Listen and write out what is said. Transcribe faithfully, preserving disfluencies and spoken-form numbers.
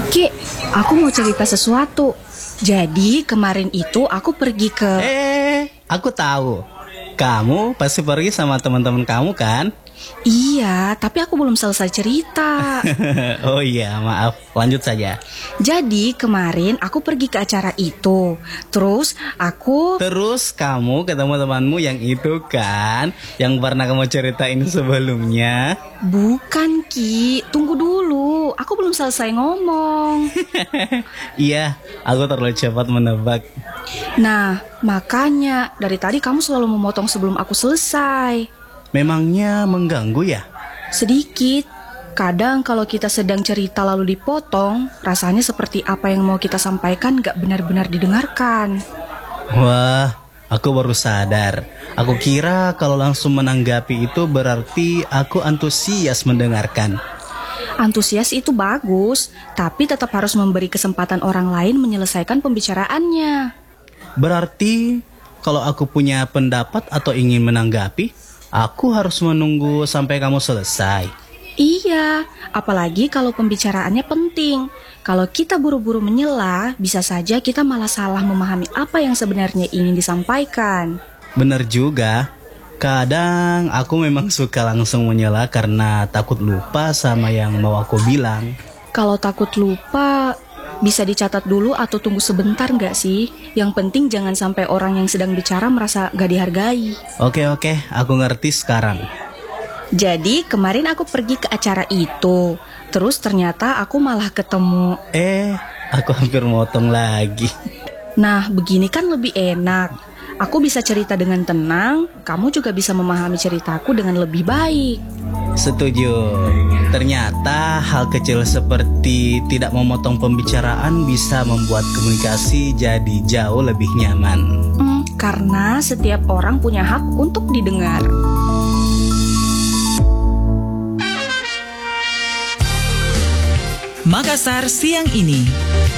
Ki, aku mau cerita sesuatu. Jadi kemarin itu aku pergi ke... Eh, aku tahu. Kamu pasti pergi sama teman-teman kamu kan? Iya, tapi aku belum selesai cerita. Oh iya, maaf. Lanjut saja. Jadi kemarin aku pergi ke acara itu. Terus aku... Terus kamu ketemu temanmu yang itu kan? Yang pernah kamu ceritain sebelumnya? Bukan, Ki. Tunggu dulu. Aku belum selesai ngomong. Iya, aku terlalu cepat menebak. Nah, makanya dari tadi kamu selalu memotong sebelum aku selesai. Memangnya mengganggu ya? Sedikit. Kadang kalau kita sedang cerita lalu dipotong, rasanya seperti apa yang mau kita sampaikan gak benar-benar didengarkan. Wah, aku baru sadar. Aku kira kalau langsung menanggapi itu berarti aku antusias mendengarkan. Antusias itu bagus, tapi tetap harus memberi kesempatan orang lain menyelesaikan pembicaraannya. Berarti kalau aku punya pendapat atau ingin menanggapi, aku harus menunggu sampai kamu selesai. Iya, apalagi kalau pembicaraannya penting. Kalau kita buru-buru menyela, bisa saja kita malah salah memahami apa yang sebenarnya ingin disampaikan. Benar juga. Kadang aku memang suka langsung menyela karena takut lupa sama yang mau aku bilang. Kalau takut lupa, bisa dicatat dulu atau tunggu sebentar nggak sih? Yang penting jangan sampai orang yang sedang bicara merasa gak dihargai. Oke oke, aku ngerti sekarang. Jadi kemarin aku pergi ke acara itu. Terus ternyata aku malah ketemu... Eh, aku hampir motong lagi. Nah, begini kan lebih enak. Aku bisa cerita dengan tenang, kamu juga bisa memahami ceritaku dengan lebih baik. Setuju. Ternyata hal kecil seperti tidak memotong pembicaraan bisa membuat komunikasi jadi jauh lebih nyaman. Hmm, karena setiap orang punya hak untuk didengar. Makassar siang ini.